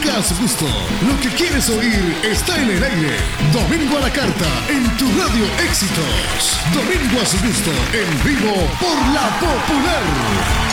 música a su gusto. Lo que quieres oír está en el aire. Domingo a la carta en tu radio Éxitos. Domingo a su gusto en vivo por La Popular.